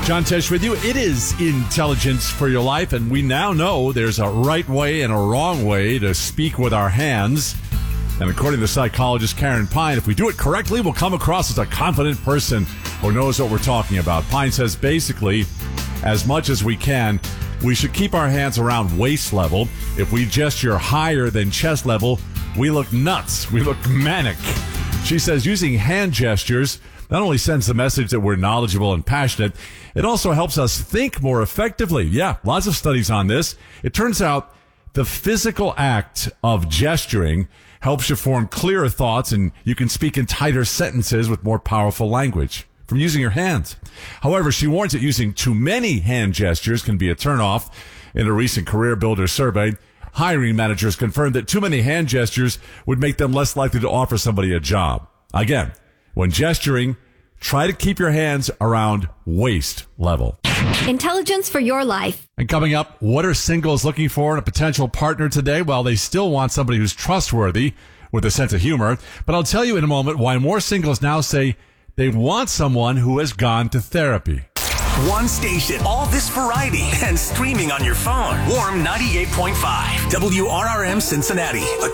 John Tesh with you. It is Intelligence for Your Life, and we now know there's a right way and a wrong way to speak with our hands. And according to psychologist Karen Pine, if we do it correctly, we'll come across as a confident person who knows what we're talking about. Pine says basically, as much as we can, we should keep our hands around waist level. If we gesture higher than chest level, we look nuts. We look manic. She says using hand gestures not only sends the message that we're knowledgeable and passionate, it also helps us think more effectively. Yeah, lots of studies on this. It turns out the physical act of gesturing helps you form clearer thoughts, and you can speak in tighter sentences with more powerful language from using your hands. However, she warns that using too many hand gestures can be a turnoff. In a recent Career Builder survey, hiring managers confirmed that too many hand gestures would make them less likely to offer somebody a job. Again, when gesturing, try to keep your hands around waist level. Intelligence for your life. And coming up, what are singles looking for in a potential partner today? Well, they still want somebody who's trustworthy with a sense of humor. But I'll tell you in a moment why more singles now say they want someone who has gone to therapy. One station, all this variety, and streaming on your phone. Warm 98.5, WRRM Cincinnati, a